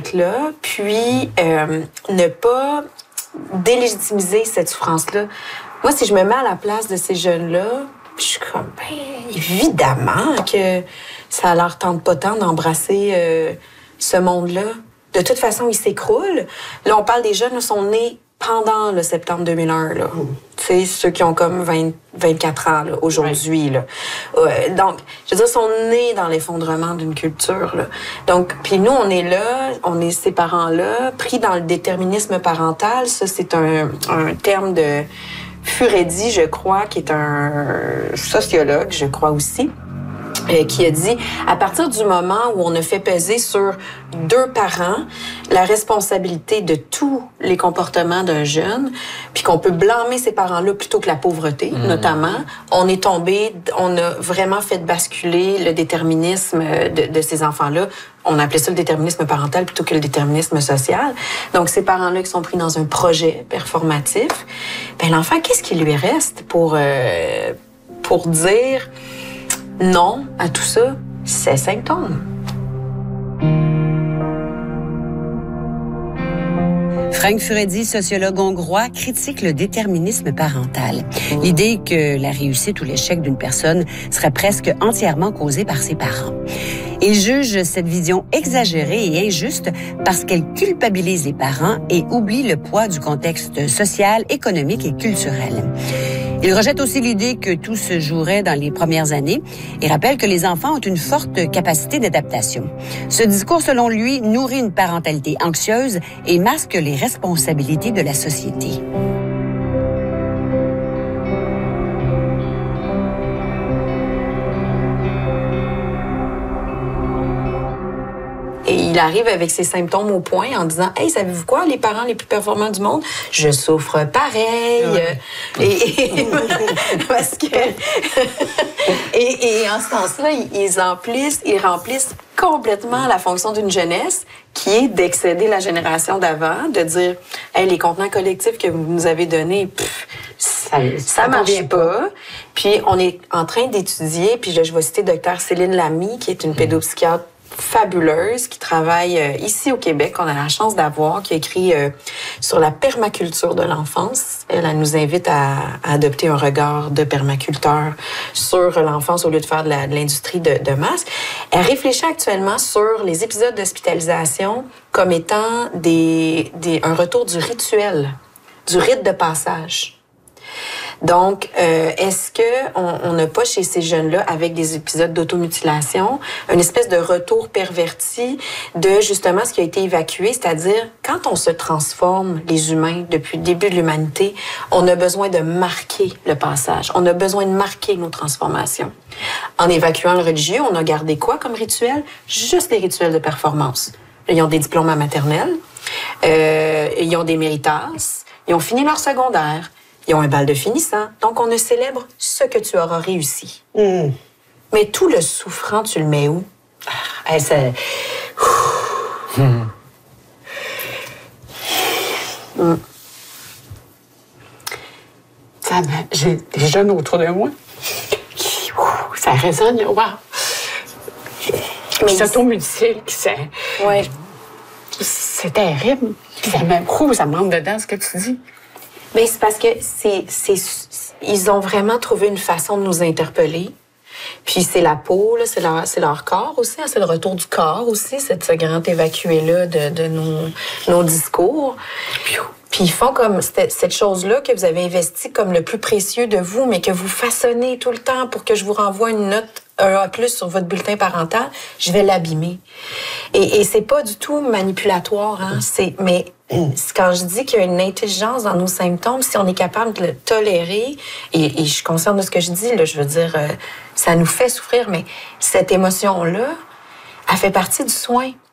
être là, puis ne pas délégitimiser cette souffrance-là. Moi, si je me mets à la place de ces jeunes-là, je suis comme, ben, évidemment que ça leur tente pas tant d'embrasser ce monde-là. De toute façon, ils s'écroulent. Là, on parle des jeunes qui sont nés pendant le septembre 2001, là. Tu sais, ceux qui ont comme 24 ans, là, aujourd'hui, là. Donc, je veux dire, sont nés dans l'effondrement d'une culture, là. Donc, puis nous, on est là, on est ces parents-là, pris dans le déterminisme parental. Ça, c'est un terme de Furedi, je crois, qui est un sociologue, je crois aussi, qui a dit, à partir du moment où on a fait peser sur 2 parents la responsabilité de tous les comportements d'un jeune, puis qu'on peut blâmer ces parents-là plutôt que la pauvreté, notamment, on a vraiment fait basculer le déterminisme de ces enfants-là. On appelait ça le déterminisme parental plutôt que le déterminisme social. Donc, ces parents-là qui sont pris dans un projet performatif, ben l'enfant, qu'est-ce qui lui reste pour dire non à tout ça? Ces symptômes. Frank Furedi, sociologue hongrois, critique le déterminisme parental. L'idée que la réussite ou l'échec d'une personne serait presque entièrement causée par ses parents. Il juge cette vision exagérée et injuste parce qu'elle culpabilise les parents et oublie le poids du contexte social, économique et culturel. Il rejette aussi l'idée que tout se jouerait dans les premières années et rappelle que les enfants ont une forte capacité d'adaptation. Ce discours, selon lui, nourrit une parentalité anxieuse et masque les responsabilités de la société. Et il arrive avec ses symptômes au point en disant « Hey, savez-vous quoi, les parents les plus performants du monde, je souffre pareil. Ouais. » Et parce que... et en ce sens-là, ils remplissent complètement la fonction d'une jeunesse qui est d'excéder la génération d'avant, de dire « Hey, les contenants collectifs que vous nous avez donnés, ça marche pas. » Puis on est en train d'étudier, puis je vais citer Dr. Céline Lamy, qui est une pédopsychiatre fabuleuse, qui travaille ici au Québec, qu'on a la chance d'avoir, qui a écrit sur la permaculture de l'enfance. Elle nous invite à adopter un regard de permaculteur sur l'enfance au lieu de faire de l'industrie de masse. Elle réfléchit actuellement sur les épisodes d'hospitalisation comme étant un retour du rituel, du rite de passage. Donc, est-ce que on n'a pas chez ces jeunes-là, avec des épisodes d'automutilation, une espèce de retour perverti de justement ce qui a été évacué, c'est-à-dire quand on se transforme, les humains, depuis le début de l'humanité, on a besoin de marquer le passage, on a besoin de marquer nos transformations. En évacuant le religieux, on a gardé quoi comme rituel? Juste les rituels de performance. Ils ont des diplômes à maternelle, ils ont des méritas, ils ont fini leur secondaire. Ils ont un bal de finissant. Donc, on ne célèbre ce que tu auras réussi. Mais tout le souffrant, tu le mets où? C'est... J'ai des jeunes autour de moi qui... ça résonne, là. Wow! Mais s'automutilent, Ouais. C'est terrible. Ça me rentre dedans, ce que tu dis. Mais c'est parce que ils ont vraiment trouvé une façon de nous interpeller. Puis c'est la peau, là, c'est leur corps aussi, hein, c'est le retour du corps aussi, ce grand évacué-là de nos discours. Puis ils font comme cette chose-là que vous avez investie comme le plus précieux de vous, mais que vous façonnez tout le temps pour que je vous renvoie une note A+ sur votre bulletin parental, je vais l'abîmer. Et c'est pas du tout manipulatoire, hein. Mais quand je dis qu'il y a une intelligence dans nos symptômes, si on est capable de le tolérer, et je suis consciente de ce que je dis, là, je veux dire, ça nous fait souffrir, mais cette émotion-là, elle fait partie du soin.